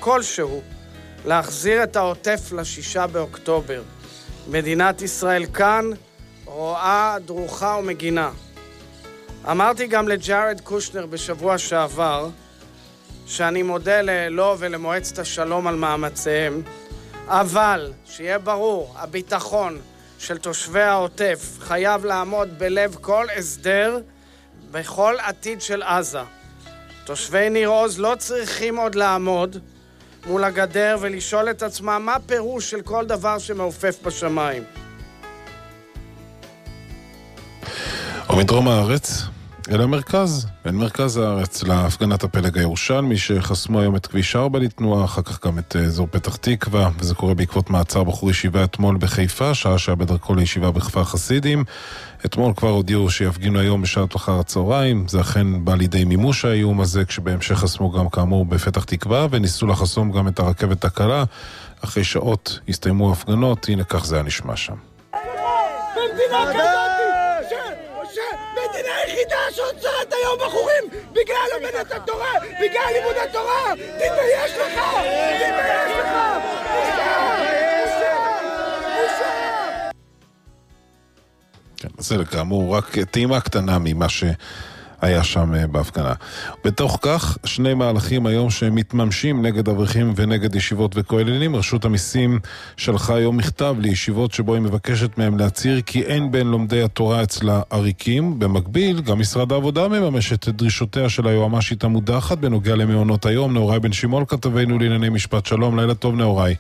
כלשהו להחזיר את העוטף ל6 באוקטובר. מדינת ישראל כאן רואה, דרוכה ומגינה. אמרתי גם לג'ארד קושנר בשבוע שעבר שאני מודה לו ולמועצת השלום על מאמציהם, אבל שיהיה ברור, הביטחון של תושבי העוטף חייב לעמוד בלב כל הסדר בכל עתיד של עזה. תושבי ניר עוז לא צריכים עוד לעמוד מול הגדר ולשאול את עצמם מה פירוש של כל דבר שמעופף בשמיים. ומדרום הארץ אל המרכז, בין מרכז הארץ להפגנת הפלג הירושלמי שחסמו היום את כביש 4 לתנועה, אחר כך גם את אזור פתח תקווה, וזה קורה בעקבות מעצר בחור ישיבה אתמול בחיפה, שעה בדרכו לישיבה בכפר חסידים. אתמול כבר הודיעו שיפגינו היום בשעת אחר הצהריים, זה אכן בא לידי מימוש האיום הזה, כשבהמשך חסמו גם כאמור בפתח תקווה, וניסו לחסום גם את הרכבת הקלה. אחרי שעות הסתיימו ההפגנות, הנה כך זה היה נשמע שם. במדינה כזאת, מדינה היחידה שעוצרת היום בחורים בגלל לומדת התורה, בגלל לימוד התורה, תתבייש לך! תתבייש לך! כן, זה כאמור רק טעימה קטנה ממה שהיה שם בהפגנה. בתוך כך, שני מהלכים היום שמתממשים נגד אברכים ונגד ישיבות וכוללים. רשות המיסים שלחה היום מכתב לישיבות שבו היא מבקשת מהם להצהיר כי אין בין לומדי התורה אצלה עריקים. במקביל, גם משרד העבודה מממשת את דרישותיה של היועמ"שית המודחת בנוגע למעונות היום. נאורי בן שמעון כתבנו לענייני משפט. שלום, לילה טוב נאורי.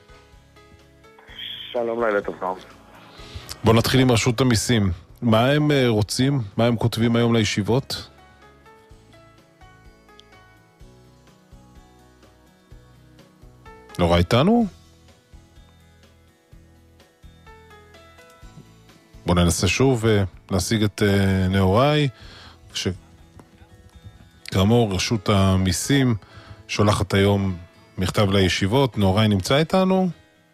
שלום, לילה טוב. בוא נתחיל עם רשות המיסים. מה הם רוצים? מה הם כותבים היום לישיבות? נורא איתנו? בוא ננסה שוב להשיג את נאורי, כאמור רשות המיסים שולחת היום מכתב לישיבות. נאורי נמצא איתנו?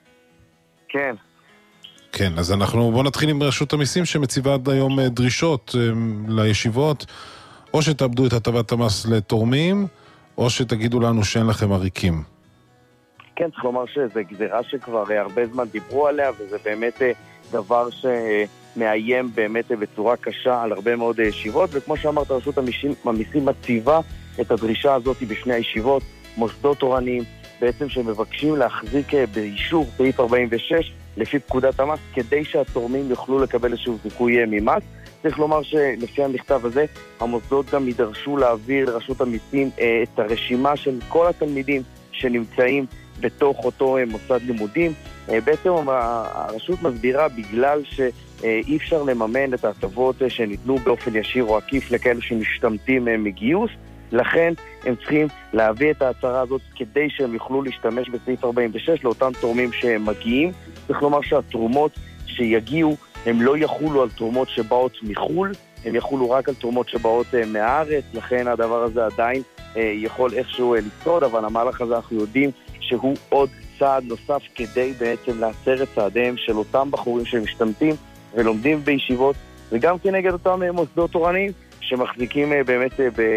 כן. כן, אז בוא נתחיל עם רשות המיסים שמציבה עד היום דרישות לישיבות, או שתאבדו את הטבת המס לתורמים, או שתגידו לנו שאין לכם עריקים. כן, צריך לומר שזו גזירה שכבר הרבה זמן דיברו עליה, וזה באמת דבר שמאיים באמת בצורה קשה על הרבה מאוד ישיבות, וכמו שאמרת, רשות המיסים מציבה את הדרישה הזאת בשני הישיבות, מוסדות תורניים, בעצם שמבקשים להחזיק באישור סעיף 46 לפי פקודת המס, כדי שהתורמים יוכלו לקבל איזשהו זיכוי ממס. צריך לומר שלפי המכתב הזה, המוסדות גם יידרשו להעביר לרשות המיסים את הרשימה של כל התלמידים שנמצאים בתוך אותו מוסד לימודים. בעצם הרשות מסבירה בגלל שאי אפשר לממן את ההטבות שניתנו באופן ישיר או עקיף לכאלה שמשתמטים מגיוס, לכן הם צריכים להביא את ההצהרה הזאת כדי שהם יוכלו להשתמש בסעיף 46 לאותם תורמים שהם מגיעים. צריך לומר שהתרומות שיגיעו הם לא יחולו על תרומות שבאות מחול, הם יחולו רק על תרומות שבאות מהארץ, לכן הדבר הזה עדיין יכול איכשהו לשרוד, אבל המהלך הזה אנחנו יודעים שהוא עוד צעד נוסף כדי בעצם לעצר את צעדיהם של אותם בחורים שמשתמטים ולומדים בישיבות, וגם כנגד אותם מוסדות תורניים שמחזיקים באמת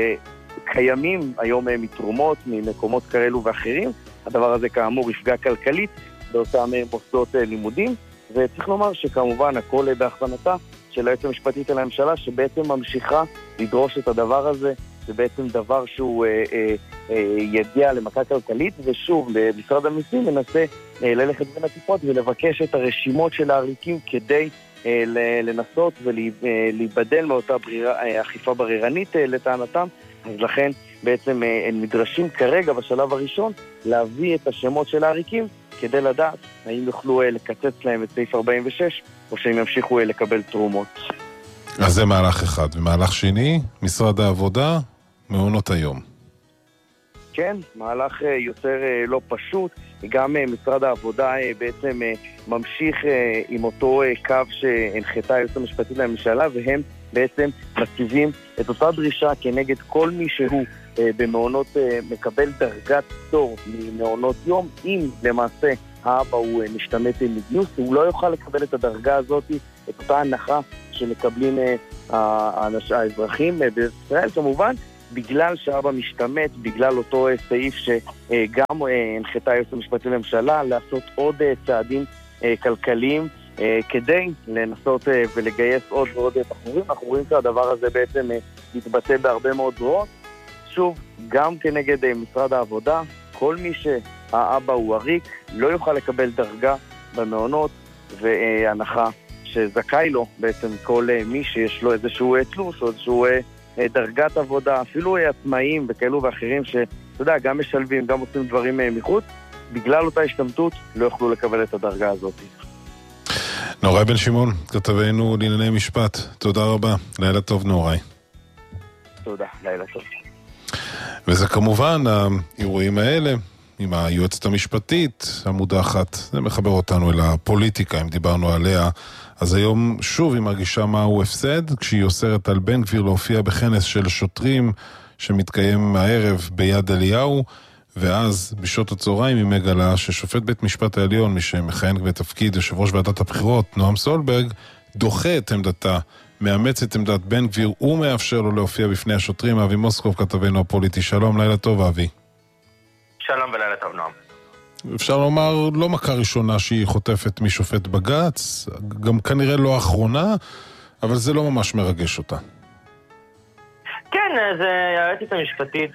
קיימים היום מתרומות ממקומות כאלו ואחרים. הדבר הזה כאמור יפגע כלכלית באותם מוסדות לימודים, וצריך לומר שכמובן הכל בהכוונתה של היועצת המשפטית של הממשלה שבעצם ממשיכה לדרוש את הדבר הזה. זה בעצם דבר שהוא יגיע למכה כלכלית, ושוב משרד המיסים מנסה ללכת בין הטיפות ולבקש את הרשימות של העריקים כדי לנסות ולהיבדל מאותה אכיפה בררנית לטענתם. אז לכן בעצם הם נדרשים כרגע בשלב הראשון להביא את השמות של העריקים כדי לדעת האם יוכלו לקצץ להם את סעיף 46 או שהם ימשיכו לקבל תרומות. אז זה מהלך אחד. ומהלך שני, משרד העבודה, מעונות היום. כן, מהלך יותר לא פשוט. גם משרד העבודה בעצם ממשיך עם אותו קו שהנחתה היועצת המשפטית לממשלה, והם בעצם מציבים את אותה דרישה כנגד כל מי שהוא במעונות מקבל דרגת פטור ממעונות יום, אם למעשה האבא הוא משתמט מגיוס, הוא לא יוכל לקבל את הדרגה הזאת, את אותה הנחה שמקבלים האזרחים בישראל כמובן, בגלל שאבא משתמט, בגלל אותו סעיף שגם הנחתה היועץ המשפטי לממשלה לעשות עוד צעדים כלכליים כדי לנסות ולגייס עוד ועוד תחורים. אנחנו רואים שהדבר הזה בעצם מתבטא בהרבה מאוד זרועות. שוב, גם כנגד משרד העבודה, כל מי שהאבא הוא עריק לא יוכל לקבל דרגה במעונות, והנחה שזכאי לו בעצם כל מי שיש לו איזשהו תלוש או איזשהו דרגת עבודה, אפילו עצמאים וכאלו ואחרים שאתה יודע, גם משלבים, גם עושים דברים מחוץ, בגלל אותה השתמטות לא יוכלו לקבל את הדרגה הזאת. נוראי בן שמעון, כתבנו לענייני משפט, תודה רבה, לילה טוב נוראי. תודה, לילה טוב. וזה כמובן האירועים האלה עם היועצת המשפטית המודחת, זה מחבר אותנו אל הפוליטיקה, אם דיברנו עליה. אז היום שוב היא מרגישה מהו הפסד, כשהיא אוסרת על בן גביר להופיע בכנס של שוטרים שמתקיים הערב ביד אליהו, ואז בשעות הצהריים היא מגלה ששופט בית משפט העליון, מי שמכהן בתפקיד יושב ראש ועדת הבחירות, נועם סולברג, דוחה את עמדתה, מאמץ את עמדת בן גביר ומאפשר לו להופיע בפני השוטרים. אבי מוסקוב, כתבנו הפוליטי, שלום, לילה טוב אבי. שלום ולילה טוב נועם. אפשר לומר לא מכה ראשונה שהיא חוטפת משופט בגץ, גם כנראה לא האחרונה, אבל זה לא ממש מרגש אותה. כן, היועצת המשפטית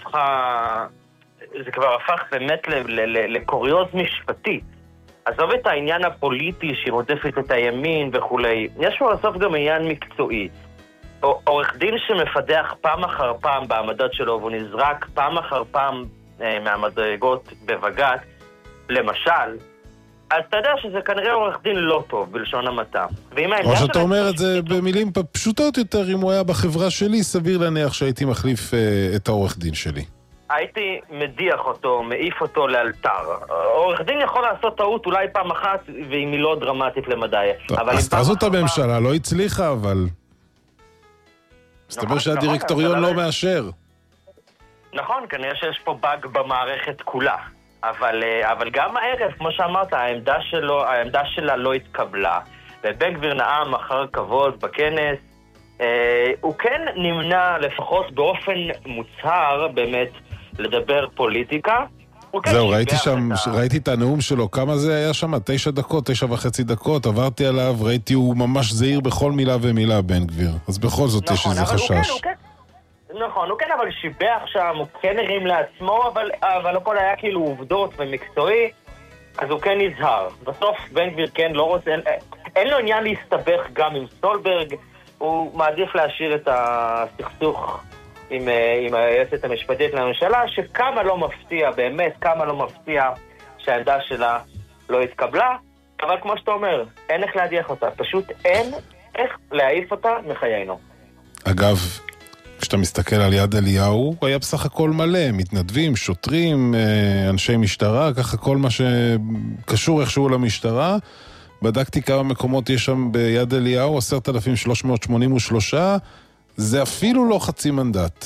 זה כבר הפך באמת לקוריוז משפטי. עזוב את העניין הפוליטי שהיא רודפת את הימין וכולי, יש פה בסוף גם עניין מקצועי. עורך דין שמפדח פעם אחר פעם בעמדות שלו והוא נזרק פעם אחר פעם מהמדרגות בבג"ץ, למשל, אז אתה יודע שזה כנראה עורך דין לא טוב בלשון המעטה. או שאתה אומר את זה במילים פשוטות יותר, אם הוא היה בחברה שלי, סביר להניח שהייתי מחליף את העורך דין שלי. הייתי מדיח אותו, מעיף אותו לאלתר. עורך דין יכול לעשות טעות אולי פעם אחת, ואם היא לא דרמטית למדי. אז אותה בממשלה לא הצליחה, אבל מסתבר שהדירקטוריון לא מאשר. נכון, כנראה שיש פה באג במערכת כולה. אבל גם הערב, כמו שאמרת, העמדה שלה לא התקבלה. ובן גביר נאם אחר כבוד בכנס. הוא כן נמנע לפחות באופן מוצהר באמת לדבר פוליטיקה. זהו, ראיתי את הנאום שלו, כמה זה היה שם? 9 דקות, 9.5 דקות, עברתי עליו, ראיתי הוא ממש זהיר בכל מילה ומילה בן גביר. אז בכל זאת יש איזה חשש. נכון, הוא כן אבל שיבח שם, הוא כן הרים לעצמו, אבל הכל היה כאילו עובדות ומקצועי, אז הוא כן נזהר. בסוף בן גביר כן לא רוצה, אין לו עניין להסתבך גם עם סולברג, הוא מעדיף להשאיר את הסכסוך עם היועצת המשפטית לממשלה, שכמה לא מפתיע, באמת כמה לא מפתיע שהעמדה שלה לא התקבלה, אבל כמו שאתה אומר, אין איך להדיח אותה, פשוט אין איך להעיף אותה מחיינו. אגב, כשאתה מסתכל על יד אליהו, הוא היה בסך הכל מלא, מתנדבים, שוטרים, אנשי משטרה, ככה כל מה שקשור איכשהו למשטרה. בדקתי כמה מקומות יש שם ביד אליהו, 10,383, זה אפילו לא חצי מנדט.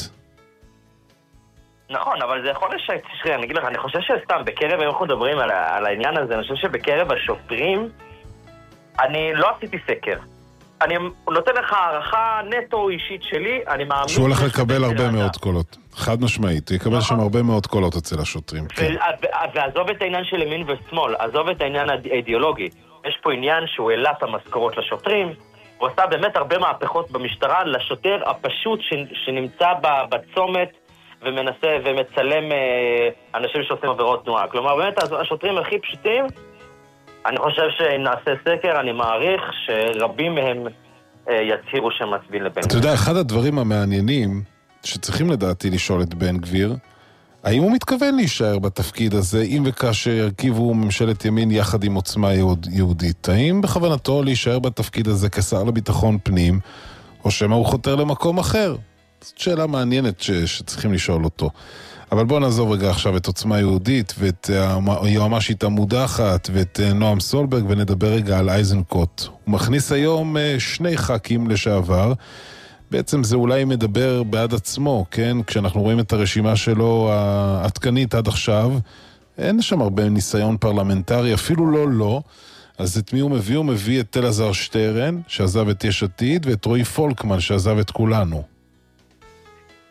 נכון, אבל זה יכול לשרי, אני אגיד לך, אני חושב שסתם, בקרב, אם אנחנו מדברים על העניין הזה, אני חושב שבקרב השוטרים, אני לא עשיתי סקר. אני נותן לך הערכה נטו אישית שלי, אני מאמין... שהוא הולך לקבל הרבה מאוד קולות. חד משמעית, הוא יקבל שם הרבה מאוד קולות אצל השוטרים. ועזוב את העניין של ימין ושמאל, עזוב את העניין האידיאולוגי. יש פה עניין שהוא העלה את המשכורות לשוטרים, הוא עשה באמת הרבה מהפכות במשטרה לשוטר הפשוט שנמצא בצומת ומנסה ומצלם אנשים שעושים עבירות תנועה. כלומר, באמת השוטרים הכי פשוטים, אני חושב שנעשה סקר, אני מעריך שרבים מהם יצהירו שהם מצביעים לבן גביר. אתה יודע, אחד הדברים המעניינים שצריכים לדעתי לשאול את בן גביר, האם הוא מתכוון להישאר בתפקיד הזה, אם וכאשר ירכיבו ממשלת ימין יחד עם עוצמה יהודית? האם בכוונתו להישאר בתפקיד הזה כשר לביטחון פנים, או שמה הוא חותר למקום אחר? זאת שאלה מעניינת שצריכים לשאול אותו. אבל בואו נעזוב רגע עכשיו את עוצמה יהודית, ואת היועמ"שית המודחת, ואת נועם סולברג, ונדבר רגע על איזנקוט. הוא מכניס היום 2 ח"כים לשעבר, בעצם זה אולי מדבר בעד עצמו, כן? כשאנחנו רואים את הרשימה שלו העדכנית עד עכשיו, אין שם הרבה ניסיון פרלמנטרי, אפילו לא. אז את מי הוא מביא? הוא מביא את אלעזר שטרן, שעזב את יש עתיד, ואת רועי פולקמן, שעזב את כולנו.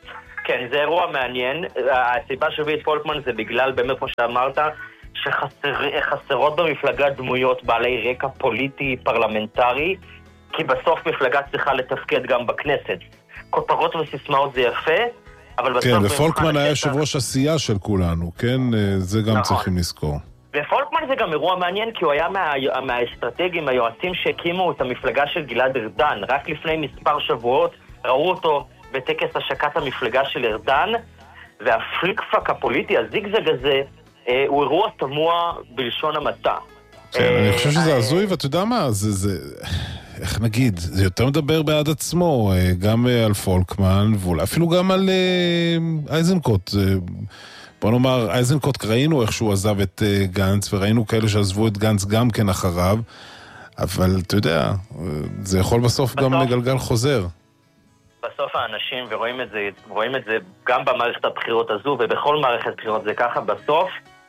כן, זה אירוע מעניין. הסיבה שהביא את פולקמן זה בגלל, באמת כמו שאמרת, שחסרות במפלגה דמויות בעלי רקע פוליטי, פרלמנטרי, כי בסוף מפלגה צריכה לתפקד גם בכנסת. כותרות וסיסמאות זה יפה, אבל בסוף... כן, ופולקמן היה יושב ראש עשייה של כולנו, כן? זה גם צריכים לזכור. ופולקמן זה גם אירוע מעניין, כי הוא היה מהאסטרטגים, היועצים שהקימו את המפלגה של גלעד ארדן. רק לפני מספר שבועות ראו אותו בטקס השקת המפלגה של ארדן, והפליקפק הפוליטי, הזיגזג הזה, הוא אירוע תמוה בלשון המעטה. כן, אני חושב שזה הזוי, ואתה יודע מה, זה... איך נגיד, זה יותר מדבר בעד עצמו, גם על פולקמן, ואפילו גם על אייזנקוט. בוא נאמר, אייזנקוט ראינו איך שהוא עזב את גנץ, וראינו כאלה שעזבו את גנץ גם כן אחריו, אבל אתה יודע, זה יכול בסוף גם לגלגל חוזר. בסוף האנשים, ורואים את זה גם במערכת הבחירות הזו, ובכל מערכת בחירות זה ככה, בסוף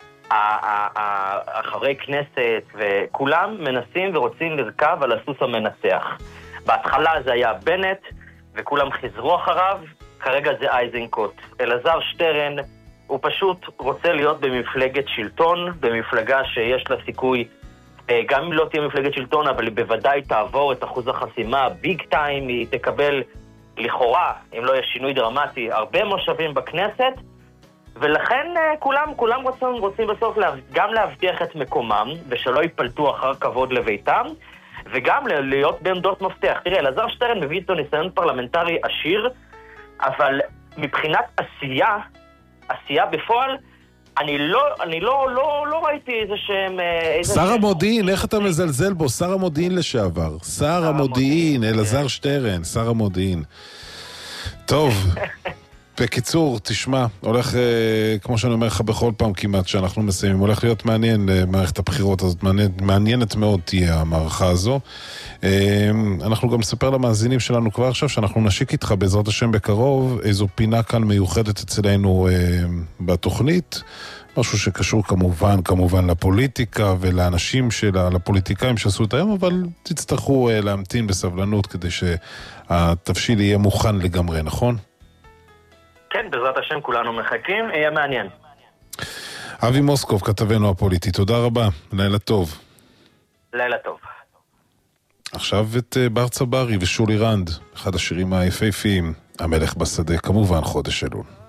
החברי כנסת וכולם מנסים ורוצים לרכב על הסוס המנצח. בהתחלה זה היה בנט, וכולם חזרו אחריו, כרגע זה אייזנקוט. אלעזר שטרן, הוא פשוט רוצה להיות במפלגת שלטון, במפלגה שיש לה סיכוי, גם אם לא תהיה מפלגת שלטון, אבל היא בוודאי תעבור את אחוז החסימה, ביג טיים, היא תקבל לכאורה, אם לא יהיה שינוי דרמטי, הרבה מושבים בכנסת, ולכן כולם רוצים בסוף גם להבטיח את מקומם, ושלא ייפלטו אחר כבוד לביתם, וגם להיות בעמדות מפתח. תראה, אלעזר שטרן מביא איתו ניסיון פרלמנטרי עשיר, אבל מבחינת עשייה בפועל, אני לא ראיתי איזה שהם... שר המודיעין, איך אתה מזלזל בו? שר המודיעין לשעבר. שר המודיעין, אלעזר שטרן, שר המודיעין. טוב, בקיצור, תשמע, הולך, כמו שאני אומר לך בכל פעם כמעט שאנחנו מסיימים, הולך להיות מעניין למערכת הבחירות הזאת, מעניינת מאוד תהיה המערכה הזו. אנחנו גם נספר למאזינים שלנו כבר עכשיו שאנחנו נשיק איתך בעזרת השם בקרוב איזו פינה כאן מיוחדת אצלנו בתוכנית, משהו שקשור כמובן לפוליטיקה ולאנשים שלה, לפוליטיקאים שעשו את היום, אבל תצטרכו להמתין בסבלנות כדי שהתבשיל יהיה מוכן לגמרי, נכון? כן, בעזרת השם כולנו מחכים, יהיה מעניין. אבי מוסקוב, כתבנו הפוליטי, תודה רבה, לילה טוב. לילה טוב. עכשיו את בר צברי ושולי רנד, אחד השירים היפהפיים, המלך בשדה, כמובן חודש אלול.